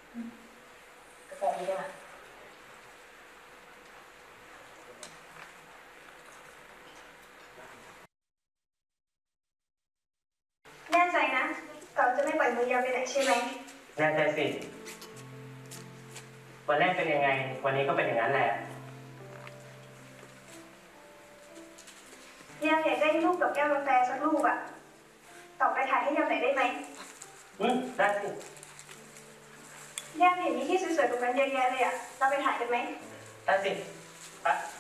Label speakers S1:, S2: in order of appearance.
S1: กาแฟดีด้วยแน่ใจนะเราจะไม่ปล่อยมือยาวไปไหนใช่ไหม
S2: แน่ใจสิวันแรกเป็นยังไงวันนี้ก็เป็นอย่างนั้นแหละ
S1: ยาวอยากได้รูปกับแก้วกาแฟสักรูปอะต่อไปถ่ายให้ยาวหน่อยได้ไหม
S2: ได้สิ
S1: ยาวเห็นมีที่สวยๆตรงนั้นเยอะแยะเลยอะเราไปถ่ายกันไหม
S2: ได้สิไป